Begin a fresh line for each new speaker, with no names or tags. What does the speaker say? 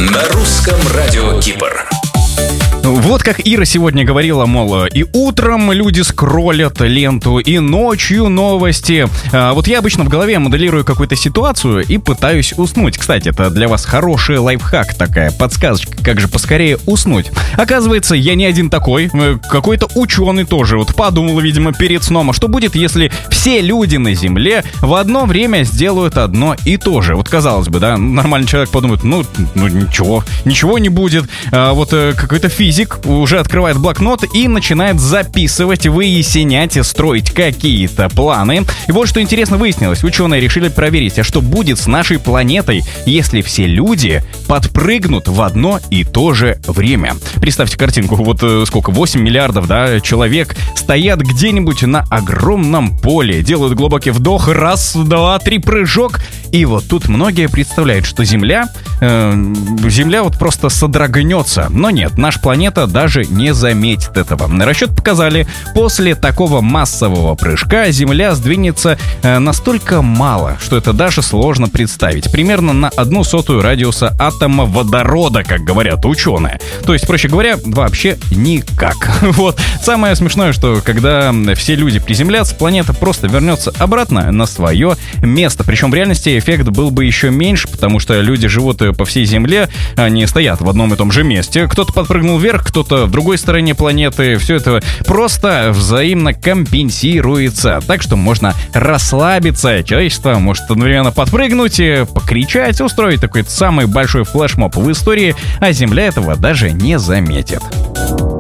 На русском радио Кипр.
Вот как Ира сегодня говорила, мол, и утром люди скроллят ленту, и ночью новости. Вот я обычно в голове моделирую какую-то ситуацию и пытаюсь уснуть. Кстати, это для вас хороший лайфхак, такая подсказочка, как же поскорее уснуть. Оказывается, я не один такой. Какой-то ученый тоже вот подумал, видимо, перед сном, а что будет, если все люди на Земле в одно время сделают одно и то же? Вот казалось бы, да, нормальный человек подумает, ну ничего не будет. Вот какой-то физик уже открывает блокнот и начинает записывать, выяснять и строить какие-то планы. И вот что интересно выяснилось. Ученые решили проверить, а что будет с нашей планетой, если все люди подпрыгнут в одно и то же время. Представьте картинку, вот сколько, 8 миллиардов, да, человек стоят где-нибудь на огромном поле, делают глубокий вдох, раз, два, три, прыжок. И вот тут многие представляют, что Земля вот просто содрогнется. Но нет, наша планета даже не заметит этого. Расчеты показали, после такого массового прыжка Земля сдвинется настолько мало, что это даже сложно представить. Примерно на 1/100 радиуса атома водорода, как говорят ученые. То есть, проще говоря, вообще никак. Вот. Самое смешное, что когда все люди приземлятся, планета просто вернется обратно на свое место. Причем в реальности эффект был бы еще меньше, потому что люди живут по всей Земле, они стоят в одном и том же месте. Кто-то подпрыгнул вверх, кто-то в другой стороне планеты. Все это просто взаимно компенсируется. Так что можно расслабиться. Человечество может одновременно подпрыгнуть, покричать, устроить такой самый большой флешмоб в истории, а Земля этого даже не заметит.